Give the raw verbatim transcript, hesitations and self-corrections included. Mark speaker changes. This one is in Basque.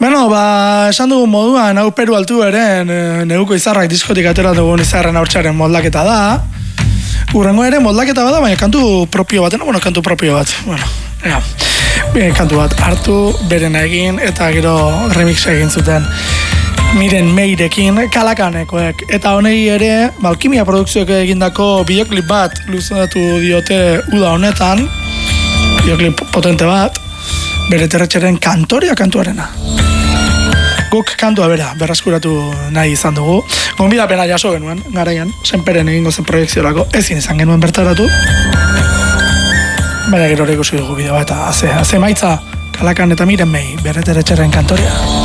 Speaker 1: Bueno, ba, esan dugu moduan, hau Peru altu eren, neguko izarrak diskotik atera dugun izarren haurtxaren moldaketa da. Urrengo ere moldaketa bada, baina kantu propio bat, no? Bueno, kantu propio bat, bueno, ea. Kantu bat hartu, berena egin, eta gero remix egin zuten. Miren Meirekin, Kalakanekoek. Eta honei ere, Alkimia Produkzioek egindako bideoklip bat luzatu diote uda honetan. Bideoklip potente bat, bere terretxeren kantoria kantuarena. Guk kantua bera, berraskuratu nahi izan dugu. Gonbidapena jaso genuen, garaian, senperen egingo zen proiekziorako, ezin izan genuen bertaratu. Baina gero ikusi dugu bideo bat, eta ze, ze maitza, Kalakan eta Miren Mei, bere terretxeren kantoria.